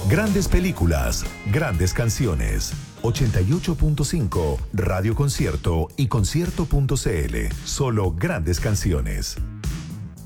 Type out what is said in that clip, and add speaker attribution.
Speaker 1: Grandes películas, grandes canciones. 88.5 Radio Concierto y concierto.cl. Solo grandes canciones.